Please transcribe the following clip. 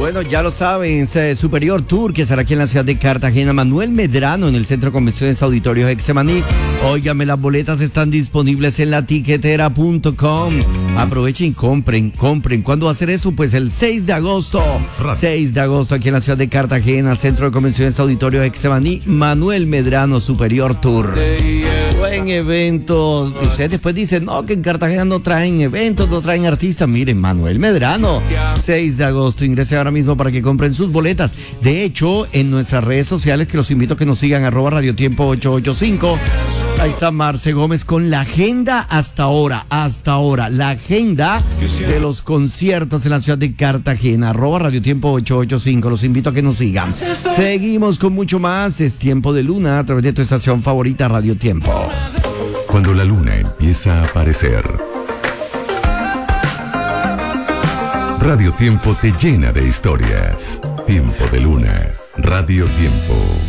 Bueno, ya lo saben, Superior Tour, que estará aquí en la ciudad de Cartagena. Manuel Medrano, en el Centro de Convenciones Auditorios Hexemaní. Óigame, las boletas están disponibles en latiquetera.com. Aprovechen y compren. ¿Cuándo va a hacer eso? Pues el 6 de agosto. 6 de agosto aquí en la ciudad de Cartagena, Centro de Convenciones Auditorios Hexemaní. Manuel Medrano, Superior Tour. Buen evento. Ustedes después dicen, no, que en Cartagena no traen eventos, no traen artistas. Miren, Manuel Medrano, 6 de agosto. Ingrese ahora mismo para que compren sus boletas. De hecho, en nuestras redes sociales, que los invito a que nos sigan, @radiotiempo 885. Ahí está Marce Gómez con la agenda hasta ahora, la agenda de los conciertos en la ciudad de Cartagena, @radiotiempo 885, los invito a que nos sigan. Seguimos con mucho más, es Tiempo de Luna a través de tu estación favorita, Radio Tiempo. Cuando la luna empieza a aparecer, Radio Tiempo te llena de historias. Tiempo de Luna, Radio Tiempo.